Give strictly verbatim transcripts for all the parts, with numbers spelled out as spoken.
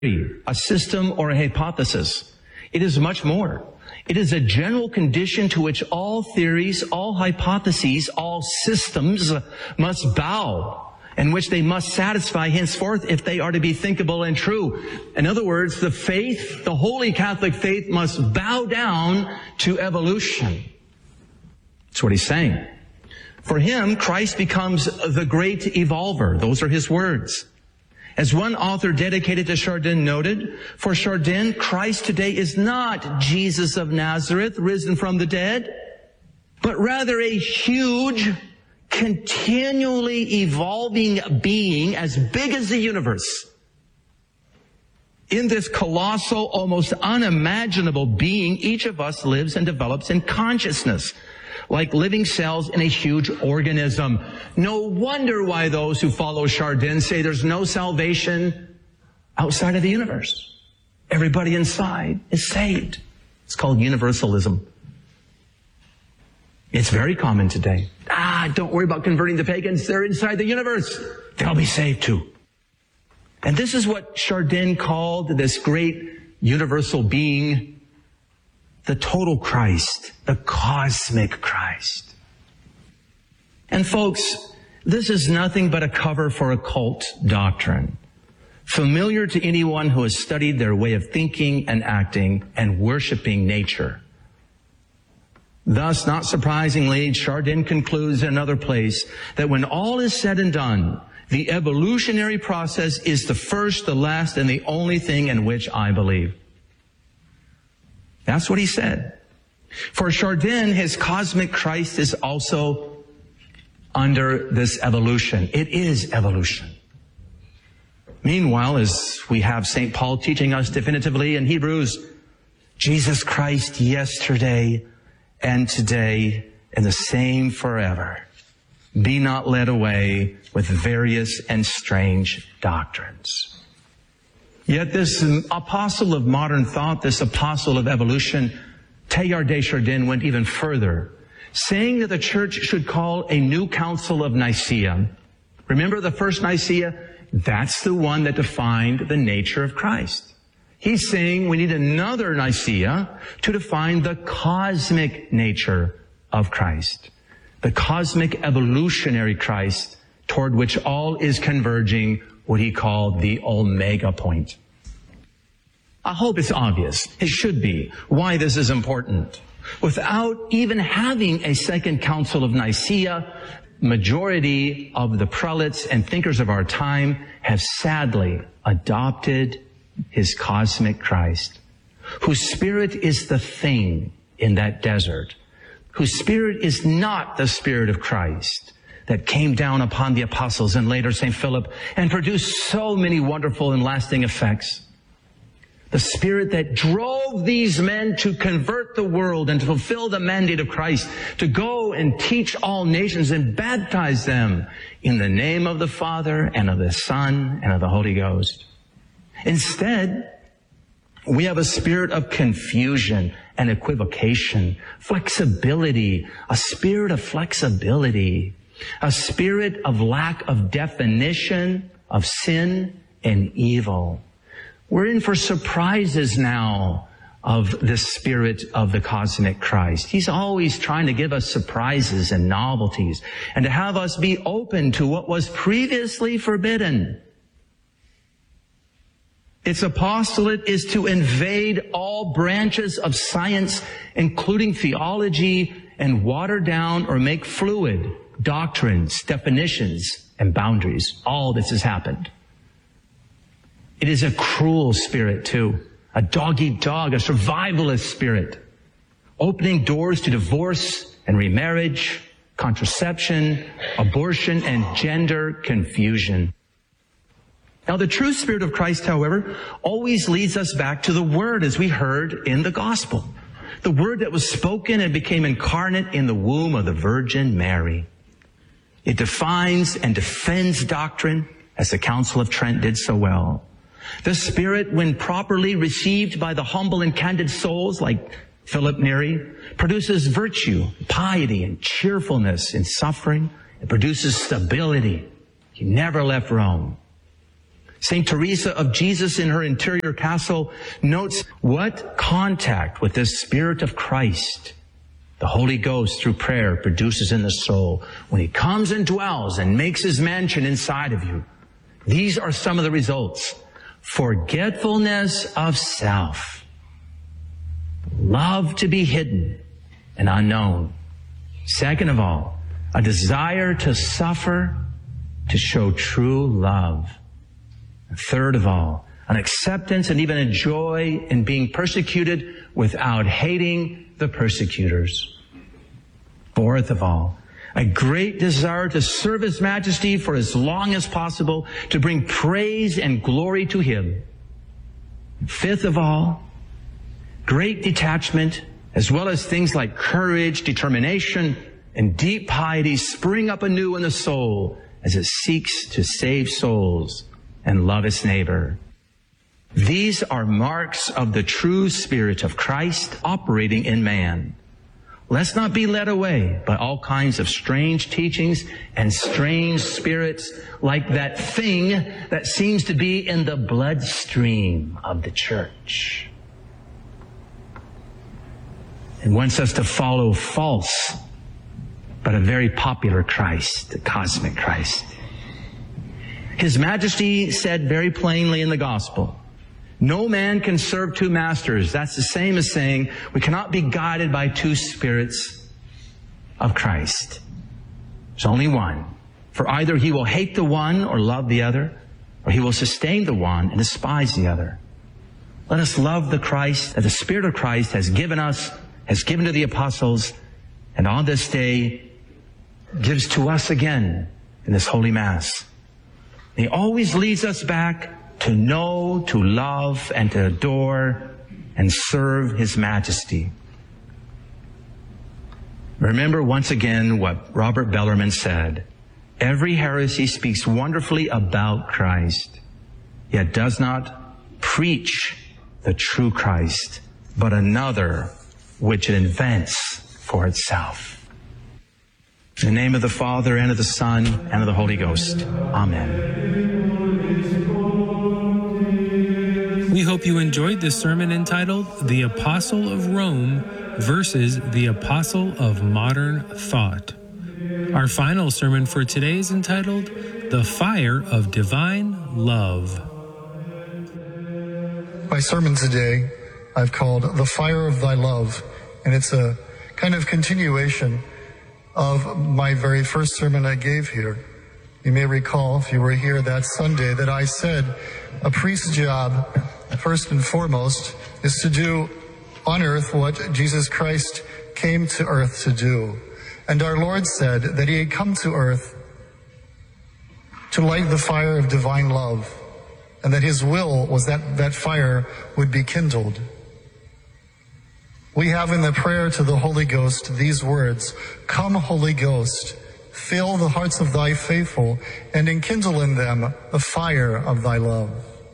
a system, or a hypothesis. It is much more. It is a general condition to which all theories, all hypotheses, all systems must bow, and which they must satisfy henceforth if they are to be thinkable and true. In other words, the faith, the Holy Catholic faith, must bow down to evolution. That's what he's saying. For him, Christ becomes the great evolver. Those are his words. As one author dedicated to Chardin noted, for Chardin, Christ today is not Jesus of Nazareth, risen from the dead, but rather a huge, continually evolving being as big as the universe. In this colossal, almost unimaginable being, each of us lives and develops in consciousness, like living cells in a huge organism. No wonder why those who follow Chardin say there's no salvation outside of the universe. Everybody inside is saved. It's called universalism. It's very common today. Ah, don't worry about converting the pagans. They're inside the universe. They'll be saved too. And this is what Chardin called this great universal being, the total Christ, the cosmic Christ. And folks, this is nothing but a cover for occult doctrine, familiar to anyone who has studied their way of thinking and acting and worshiping nature. Thus, not surprisingly, Chardin concludes in another place that when all is said and done, the evolutionary process is the first, the last, and the only thing in which I believe. That's what he said. For Chardin, his cosmic Christ is also under this evolution. It is evolution. Meanwhile, as we have Saint Paul teaching us definitively in Hebrews, Jesus Christ yesterday and today and the same forever. Be not led away with various and strange doctrines. Yet this apostle of modern thought, this apostle of evolution, Teilhard de Chardin, went even further, saying that the church should call a new council of Nicaea. Remember the first Nicaea? That's the one that defined the nature of Christ. He's saying we need another Nicaea to define the cosmic nature of Christ, the cosmic evolutionary Christ toward which all is converging, what he called the Omega point. I hope it's obvious, it should be, why this is important. Without even having a second council of Nicaea, majority of the prelates and thinkers of our time have sadly adopted his cosmic Christ, whose spirit is the thing in that desert, whose spirit is not the spirit of Christ that came down upon the apostles and later Saint Philip and produced so many wonderful and lasting effects. The spirit that drove these men to convert the world and to fulfill the mandate of Christ, to go and teach all nations and baptize them in the name of the Father and of the Son and of the Holy Ghost. Instead, we have a spirit of confusion and equivocation, flexibility, a spirit of flexibility, a spirit of lack of definition of sin and evil. We're in for surprises now of the spirit of the cosmic Christ. He's always trying to give us surprises and novelties and to have us be open to what was previously forbidden. Its apostolate is to invade all branches of science, including theology, and water down or make fluid doctrines, definitions, and boundaries. All this has happened. It is a cruel spirit too, a dog-eat-dog, a survivalist spirit, opening doors to divorce and remarriage, contraception, abortion, and gender confusion. Now, the true spirit of Christ, however, always leads us back to the Word, as we heard in the Gospel. The Word that was spoken and became incarnate in the womb of the Virgin Mary. It defines and defends doctrine, as the Council of Trent did so well. The Spirit, when properly received by the humble and candid souls like Philip Neri, produces virtue, piety, and cheerfulness in suffering. It produces stability. He never left Rome. Saint Teresa of Jesus in her interior castle notes what contact with this Spirit of Christ the Holy Ghost through prayer produces in the soul when he comes and dwells and makes his mansion inside of you. These are some of the results. Forgetfulness of self. Love to be hidden and unknown. Second of all, a desire to suffer to show true love. And third of all, an acceptance and even a joy in being persecuted without hating the persecutors. Fourth of all, a great desire to serve His Majesty for as long as possible, to bring praise and glory to Him. Fifth of all, great detachment, as well as things like courage, determination, and deep piety spring up anew in the soul as it seeks to save souls and love its neighbor. These are marks of the true Spirit of Christ operating in man. Let's not be led away by all kinds of strange teachings and strange spirits like that thing that seems to be in the bloodstream of the church. It wants us to follow false, but a very popular Christ, the cosmic Christ. His Majesty said very plainly in the gospel, no man can serve two masters. That's the same as saying we cannot be guided by two spirits of Christ. There's only one. For either he will hate the one or love the other, or he will sustain the one and despise the other. Let us love the Christ that the Spirit of Christ has given us, has given to the apostles, and on this day gives to us again in this Holy Mass. He always leads us back to know, to love, and to adore and serve His Majesty. Remember once again what Robert Bellarmine said. Every heresy speaks wonderfully about Christ, yet does not preach the true Christ, but another which it invents for itself. In the name of the Father, and of the Son, and of the Holy Ghost. Amen. We hope you enjoyed this sermon entitled The Apostle of Rome versus the Apostle of Modern Thought. Our final sermon for today is entitled The Fire of Divine Love. My sermon today I've called The Fire of Thy Love, and it's a kind of continuation of my very first sermon I gave here. You may recall, if you were here that Sunday, that I said a priest's job, first and foremost, is to do on earth what Jesus Christ came to earth to do. And our Lord said that He had come to earth to light the fire of divine love, and that His will was that that fire would be kindled. We have in the prayer to the Holy Ghost these words, "Come, Holy Ghost, fill the hearts of Thy faithful, and enkindle in them the fire of Thy love."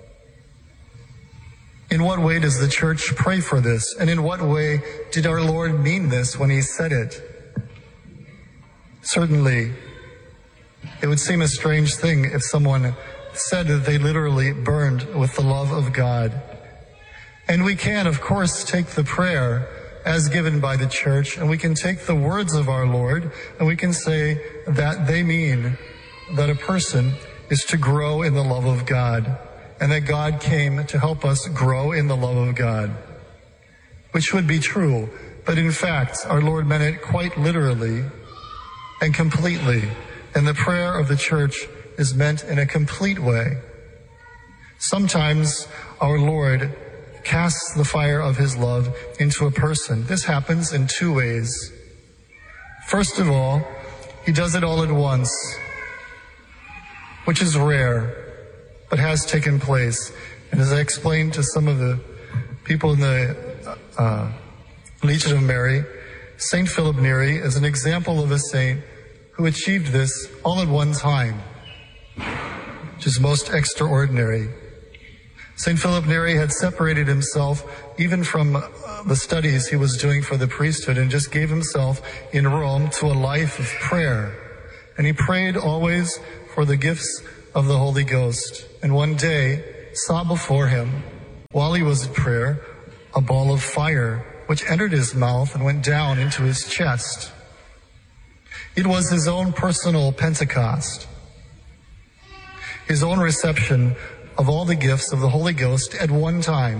In what way does the Church pray for this? And in what way did our Lord mean this when He said it? Certainly, it would seem a strange thing if someone said that they literally burned with the love of God. And we can, of course, take the prayer as given by the Church, and we can take the words of our Lord, and we can say that they mean that a person is to grow in the love of God, and that God came to help us grow in the love of God, which would be true. But in fact, our Lord meant it quite literally and completely, and the prayer of the Church is meant in a complete way. Sometimes our Lord casts the fire of His love into a person. This happens in two ways. First of all, He does it all at once, which is rare, but has taken place. And as I explained to some of the people in the uh, Legion of Mary, Saint Philip Neri is an example of a saint who achieved this all at one time, which is most extraordinary. Saint Philip Neri had separated himself even from uh, the studies he was doing for the priesthood and just gave himself in Rome to a life of prayer. And he prayed always for the gifts of the Holy Ghost, and one day saw before him, while he was in prayer, a ball of fire, which entered his mouth and went down into his chest. It was his own personal Pentecost, his own reception of all the gifts of the Holy Ghost at one time.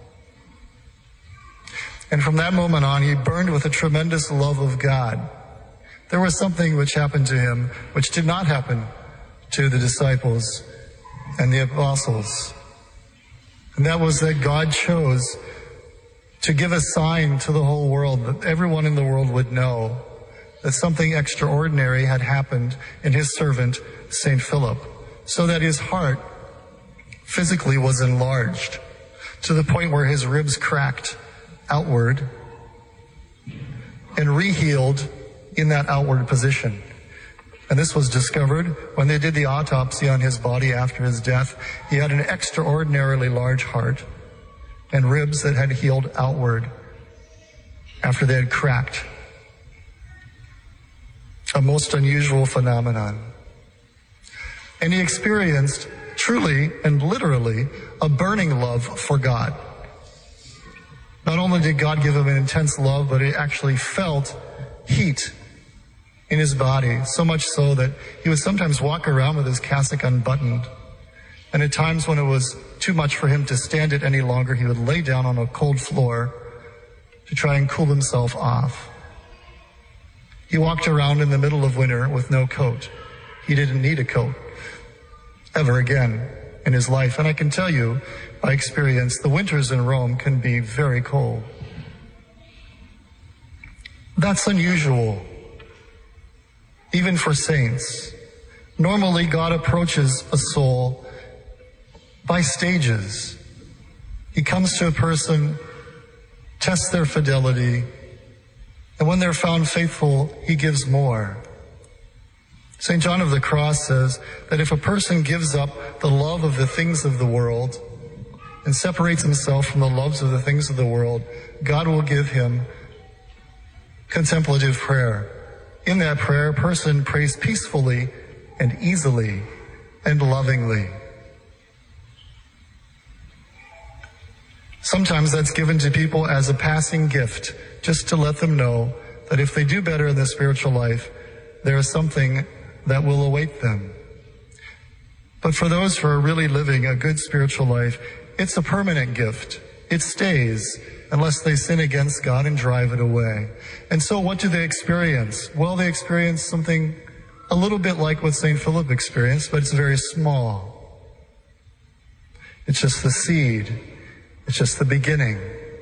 And from that moment on, he burned with a tremendous love of God. There was something which happened to him which did not happen to the disciples and the apostles. And that was that God chose to give a sign to the whole world, that everyone in the world would know that something extraordinary had happened in his servant, Saint Philip, so that his heart physically was enlarged to the point where his ribs cracked outward and rehealed in that outward position. And this was discovered when they did the autopsy on his body after his death. He had an extraordinarily large heart and ribs that had healed outward after they had cracked. A most unusual phenomenon. And he experienced truly and literally a burning love for God. Not only did God give him an intense love, but he actually felt heat in his body, so much so that he would sometimes walk around with his cassock unbuttoned. And at times when it was too much for him to stand it any longer, he would lay down on a cold floor to try and cool himself off. He walked around in the middle of winter with no coat. He didn't need a coat ever again in his life. And I can tell you by experience, the winters in Rome can be very cold. That's unusual, even for saints. Normally, God approaches a soul by stages. He comes to a person, tests their fidelity, and when they're found faithful, he gives more. Saint John of the Cross says that if a person gives up the love of the things of the world and separates himself from the loves of the things of the world, God will give him contemplative prayer. In that prayer, a person prays peacefully and easily and lovingly. Sometimes that's given to people as a passing gift, just to let them know that if they do better in their spiritual life, there is something that will await them. But for those who are really living a good spiritual life, it's a permanent gift. It stays unless they sin against God and drive it away. And so what do they experience? Well, they experience something a little bit like what Saint Philip experienced, but it's very small. It's just the seed. It's just the beginning.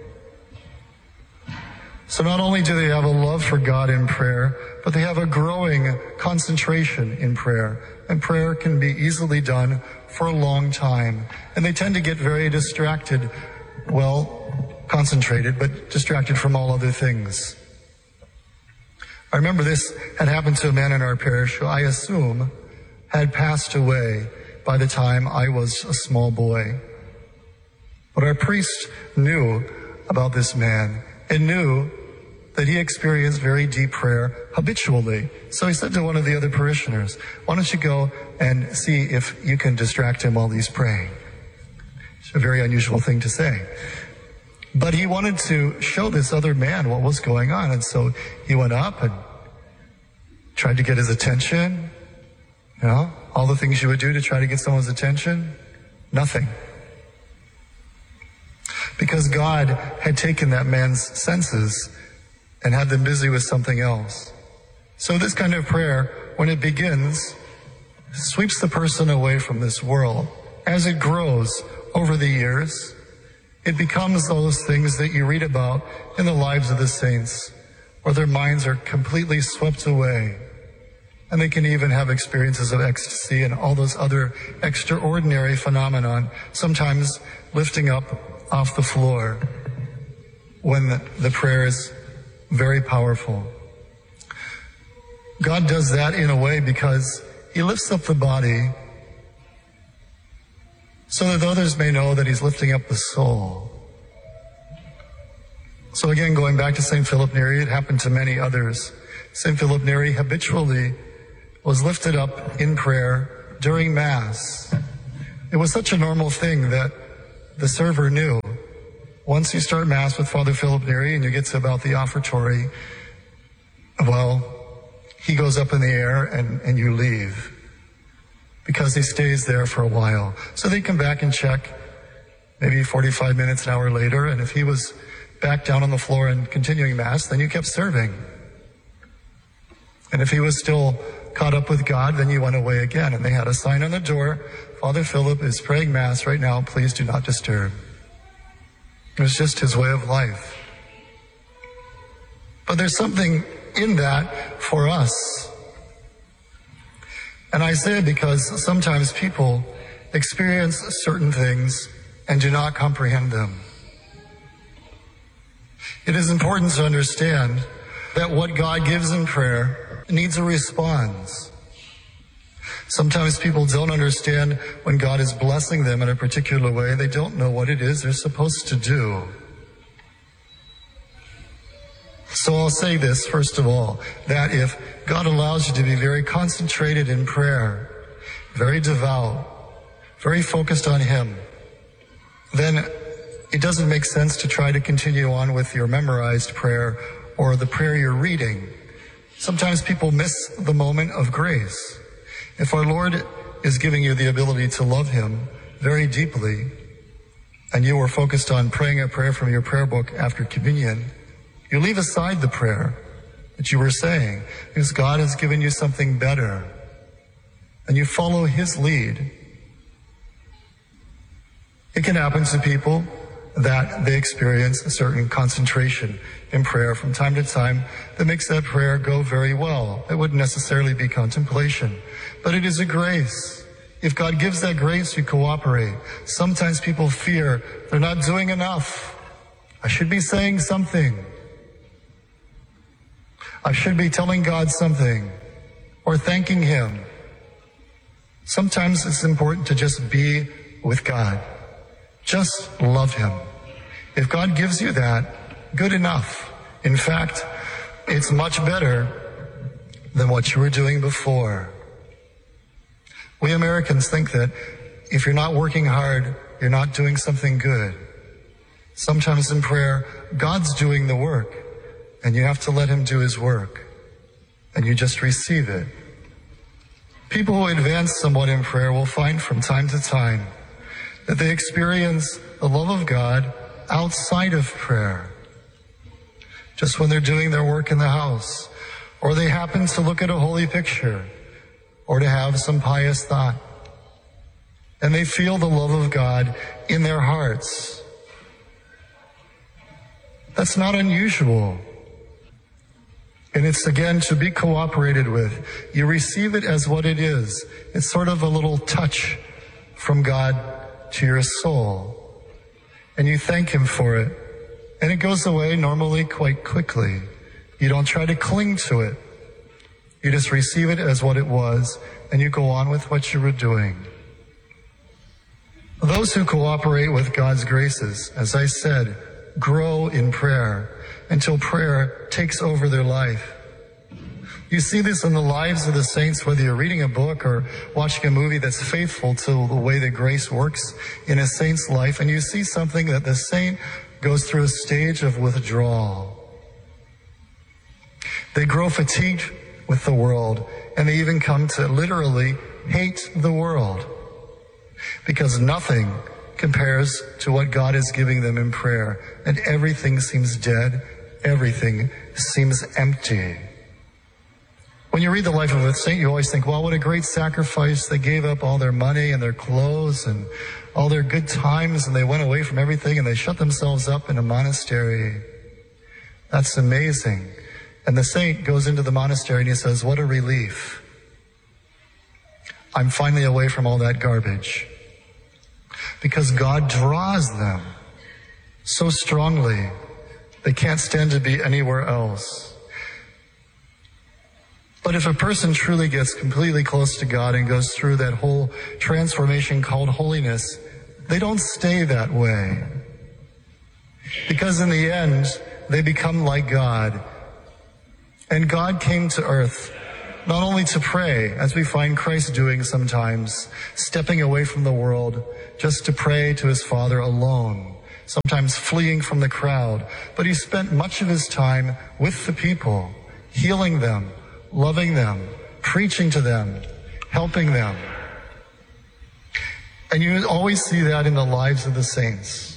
So not only do they have a love for God in prayer, but they have a growing concentration in prayer. And prayer can be easily done for a long time. And they tend to get very distracted, well, concentrated, but distracted from all other things. I remember this had happened to a man in our parish who I assume had passed away by the time I was a small boy. But our priest knew about this man and knew that he experienced very deep prayer habitually. So he said to one of the other parishioners, why don't you go and see if you can distract him while he's praying? It's a very unusual thing to say. But he wanted to show this other man what was going on. And so he went up and tried to get his attention. You know, all the things you would do to try to get someone's attention. Nothing. Because God had taken that man's senses and had them busy with something else. So this kind of prayer, when it begins, sweeps the person away from this world. As it grows over the years, it becomes those things that you read about in the lives of the saints, where their minds are completely swept away. And they can even have experiences of ecstasy and all those other extraordinary phenomenon, sometimes lifting up off the floor when the, the prayer is very powerful. God does that in a way because he lifts up the body so that others may know that he's lifting up the soul. So again, going back to Saint Philip Neri, it happened to many others. Saint Philip Neri habitually was lifted up in prayer during Mass. It was such a normal thing that the server knew. Once you start Mass with Father Philip Neri and you get to about the offertory, well, he goes up in the air and, and you leave, because he stays there for a while. So they come back and check maybe forty-five minutes, an hour later, and if he was back down on the floor and continuing Mass, then you kept serving. And if he was still caught up with God, then you went away again. And they had a sign on the door, Father Philip is praying Mass right now, please do not disturb. It was just his way of life. But there's something in that for us. And I say it because sometimes people experience certain things and do not comprehend them. It is important to understand that what God gives in prayer needs a response. Sometimes people don't understand when God is blessing them in a particular way. They don't know what it is they're supposed to do. So I'll say this, first of all, that if God allows you to be very concentrated in prayer, very devout, very focused on Him, then it doesn't make sense to try to continue on with your memorized prayer or the prayer you're reading. Sometimes people miss the moment of grace. If our Lord is giving you the ability to love Him very deeply, and you are focused on praying a prayer from your prayer book after communion, you leave aside the prayer that you were saying, because God has given you something better, and you follow His lead. It can happen to people that they experience a certain concentration in prayer from time to time that makes that prayer go very well. It wouldn't necessarily be contemplation, but it is a grace. If God gives that grace, you cooperate. Sometimes people fear they're not doing enough. I should be saying something. I should be telling God something or thanking Him. Sometimes it's important to just be with God. Just love Him. If God gives you that, good enough. In fact, it's much better than what you were doing before. We Americans think that if you're not working hard, you're not doing something good. Sometimes in prayer, God's doing the work, and you have to let Him do His work, and you just receive it. People who advance somewhat in prayer will find from time to time that they experience the love of God outside of prayer. Just when they're doing their work in the house, or they happen to look at a holy picture, or to have some pious thought, and they feel the love of God in their hearts. That's not unusual. And it's, again, to be cooperated with. You receive it as what it is. It's sort of a little touch from God to your soul. And you thank Him for it. And it goes away normally quite quickly. You don't try to cling to it. You just receive it as what it was, and you go on with what you were doing. Those who cooperate with God's graces, as I said, grow in prayer until prayer takes over their life. You see this in the lives of the saints, whether you're reading a book or watching a movie that's faithful to the way that grace works in a saint's life, and you see something that the saint goes through a stage of withdrawal. They grow fatigued with the world, and they even come to literally hate the world, because nothing compares to what God is giving them in prayer, and everything seems dead, everything seems empty. When you read the life of a saint, you always think, wow, what a great sacrifice. They gave up all their money and their clothes and all their good times, and they went away from everything, and they shut themselves up in a monastery. That's amazing. And the saint goes into the monastery and he says, what a relief. I'm finally away from all that garbage. Because God draws them so strongly, they can't stand to be anywhere else. But if a person truly gets completely close to God and goes through that whole transformation called holiness, they don't stay that way. Because in the end, they become like God. And God came to earth not only to pray, as we find Christ doing sometimes, stepping away from the world just to pray to his Father alone, sometimes fleeing from the crowd, but he spent much of his time with the people, healing them, loving them, preaching to them, helping them. And you always see that in the lives of the saints.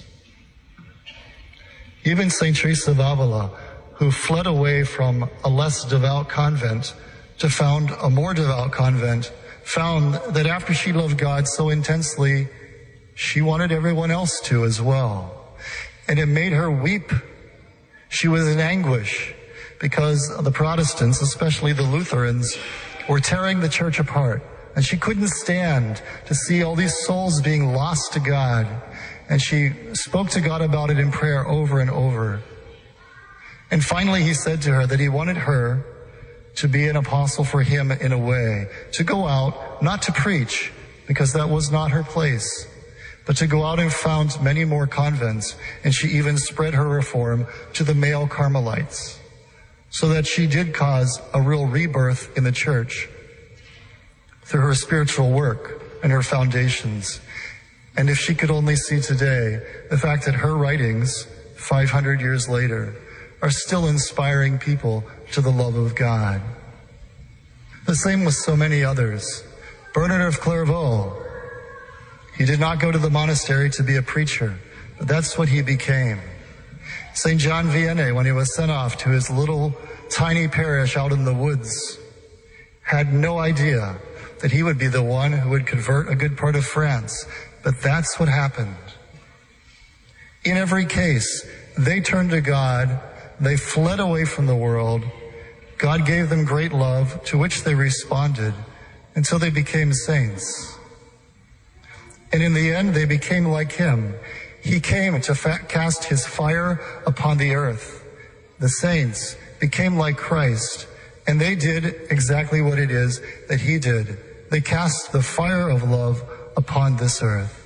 Even Saint Teresa of Avila, who fled away from a less devout convent to found a more devout convent, found that after she loved God so intensely, she wanted everyone else to as well. And it made her weep. She was in anguish because the Protestants, especially the Lutherans, were tearing the church apart. And she couldn't stand to see all these souls being lost to God. And she spoke to God about it in prayer over and over. And finally he said to her that he wanted her to be an apostle for him in a way, to go out, not to preach, because that was not her place, but to go out and found many more convents. And she even spread her reform to the male Carmelites, so that she did cause a real rebirth in the church through her spiritual work and her foundations. And if she could only see today the fact that her writings, five hundred years later, are still inspiring people to the love of God. The same with so many others. Bernard of Clairvaux, he did not go to the monastery to be a preacher, but that's what he became. Saint John Vianney, when he was sent off to his little tiny parish out in the woods, had no idea that he would be the one who would convert a good part of France. But that's what happened. In every case, they turned to God, they fled away from the world, God gave them great love, to which they responded, until they became saints. And in the end, they became like him. He came to fa- cast his fire upon the earth. The saints became like Christ, and they did exactly what it is that he did. They cast the fire of love upon this earth.